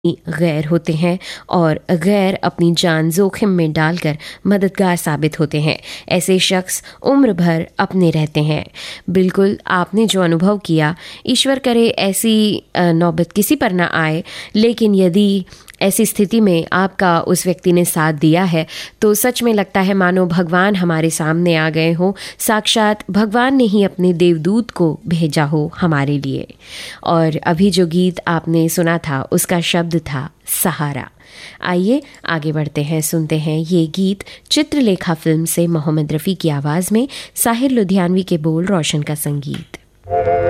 गैर होते हैं और गैर अपनी जान जोखिम में डालकर मददगार साबित होते हैं। ऐसे शख्स उम्र भर अपने रहते हैं। बिल्कुल आपने जो अनुभव किया, ईश्वर करे ऐसी नौबत किसी पर ना आए, लेकिन यदि ऐसी स्थिति में आपका उस व्यक्ति ने साथ दिया है तो सच में लगता है मानो भगवान हमारे सामने आ गए हो, साक्षात भगवान ने ही अपने देवदूत को भेजा हो हमारे लिए। और अभी जो गीत आपने सुना था उसका शब्द था सहारा। आइए आगे बढ़ते हैं, सुनते हैं ये गीत चित्रलेखा फिल्म से मोहम्मद रफ़ी की आवाज़ में, साहिर लुधियानवी के बोल, रोशन का संगीत।